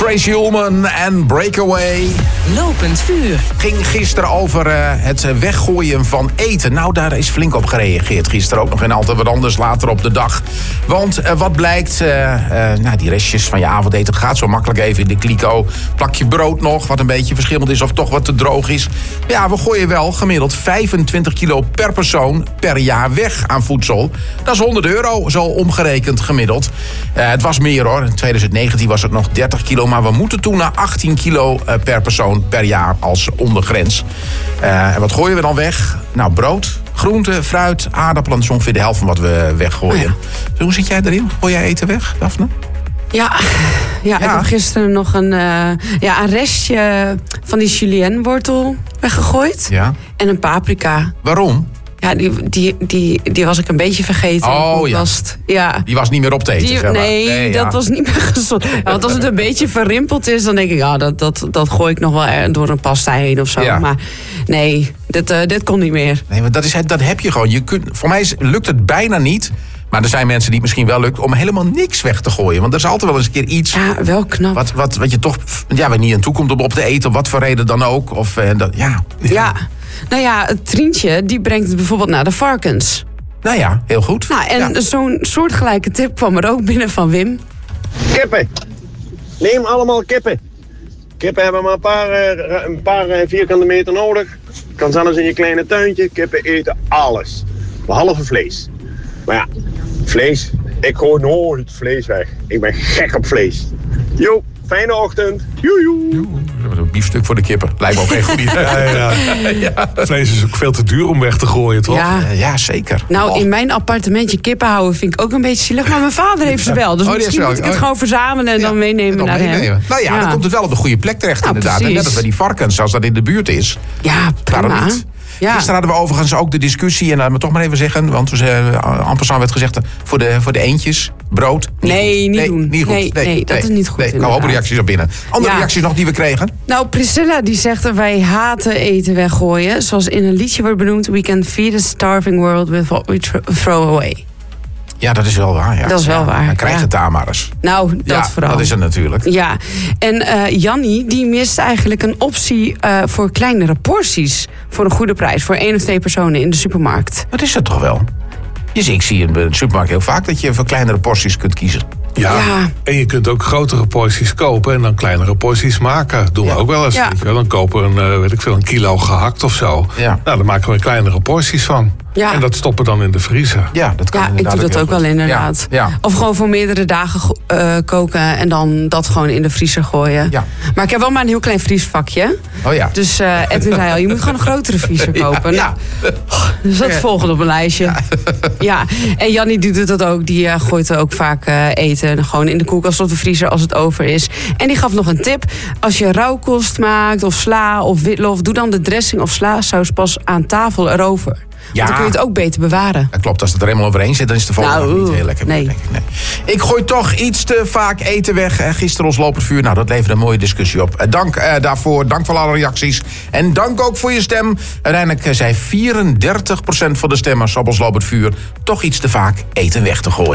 Tracy Ullman en Breakaway. Lopend vuur. Ging gisteren over het weggooien van eten. Nou, daar is flink op gereageerd gisteren. Ook nog in altijd wat anders later op de dag. Want wat blijkt, die restjes van je avondeten gaat zo makkelijk even in de kliko. Plakje brood nog, wat een beetje verschillend is of toch wat te droog is. Ja, we gooien wel gemiddeld 25 kilo per persoon per jaar weg aan voedsel. Dat is €100, zo omgerekend gemiddeld. Het was meer hoor. In 2019 was het nog 30 kilo. Maar we moeten toen naar 18 kilo per persoon per jaar als ondergrens. En wat gooien we dan weg? Nou, brood, groente, fruit, aardappelen. Dat is ongeveer de helft van wat we weggooien. Oh ja. Zo, hoe zit jij erin? Gooi jij eten weg, Daphne? Ja, ik heb gisteren nog een restje van die julienne-wortel weggegooid. Ja. En een paprika. Waarom? Ja, die was ik een beetje vergeten. Oh ja. Ja. Die was niet meer op te eten, zeg maar. Nee, dat was niet meer gezond. Ja, want als het een beetje verrimpeld is, dan denk ik, dat gooi ik nog wel door een pasta heen of zo. Ja. Maar nee, dit kon niet meer. Nee, maar dat heb je gewoon. Voor mij lukt het bijna niet. Maar er zijn mensen die het misschien wel lukt om helemaal niks weg te gooien. Want er is altijd wel eens een keer iets. Ja, wel knap. Wat je toch waar niet aan toe komt om op te eten. Op wat voor reden dan ook. Of, ja. Nou ja, het Trientje, die brengt het bijvoorbeeld naar de varkens. Nou ja, heel goed. Nou, en zo'n soortgelijke tip kwam er ook binnen van Wim. Kippen. Neem allemaal kippen. Kippen hebben maar een paar vierkante meter nodig. Kan zelfs in je kleine tuintje. Kippen eten alles. Behalve vlees. Maar ja, vlees. Ik gooi nooit vlees weg. Ik ben gek op vlees. Jo, fijne ochtend. Joejoe. Een biefstuk voor de kippen. Lijkt me ook geen goed idee. Ja. Vlees is ook veel te duur om weg te gooien, toch? Ja, zeker. Nou, in mijn appartementje kippen houden vind ik ook een beetje zielig. Maar mijn vader heeft ze wel. Dus misschien moet ik het gewoon verzamelen en dan meenemen naar hem. Nou ja, dan komt het wel op de goede plek terecht inderdaad. En net als bij die varkens, als dat in de buurt is. Ja, prima. Waarom niet? Ja. Gisteren hadden we overigens ook de discussie, en laten we toch maar even zeggen, want en passant werd gezegd, voor de eendjes, brood. Niet doen. Niet goed. Nee, dat is niet goed. Er komen reacties op binnen. Andere reacties nog die we kregen? Nou, Priscilla die zegt dat wij haten eten weggooien. Zoals in een liedje wordt benoemd, we can feed a starving world with what we throw away. Ja, dat is wel waar. Ja. Dat is wel waar. Dan krijg het daar maar eens. Nou, dat vooral. Dat is het natuurlijk. Ja, en Jannie die mist eigenlijk een optie voor kleinere porties. Voor een goede prijs. Voor 1 of 2 personen in de supermarkt. Dat is het toch wel? Ik zie in de supermarkt heel vaak dat je voor kleinere porties kunt kiezen. Ja, en je kunt ook grotere porties kopen en dan kleinere porties maken. Doen we ook wel eens. Ja. Dan kopen we een kilo gehakt of zo. Ja. Nou, dan maken we kleinere porties van. Ja. En dat stoppen dan in de vriezer. Ja, dat kan ik doe dat ook wel inderdaad. Ja. Of gewoon voor meerdere dagen koken en dan dat gewoon in de vriezer gooien. Ja. Maar ik heb wel maar een heel klein vriesvakje. Oh ja. Dus Edwin zei al, je moet gewoon een grotere vriezer kopen. Ja. Nou, dus dat volgende op een lijstje. Ja. En Jannie doet dat ook. Die gooit ook vaak eten gewoon in de koelkast of de vriezer als het over is. En die gaf nog een tip. Als je rauwkost maakt of sla of witlof, doe dan de dressing of slaasaus pas aan tafel erover. Want dan kun je het ook beter bewaren. Dat klopt, als het er helemaal overheen zit, dan is de volgende dag niet heel lekker. Nee. Ik gooi toch iets te vaak eten weg. Gisteren ons lopend vuur, dat leverde een mooie discussie op. Dank daarvoor, dank voor alle reacties. En dank ook voor je stem. Uiteindelijk zei 34% van de stemmers op ons lopend vuur toch iets te vaak eten weg te gooien.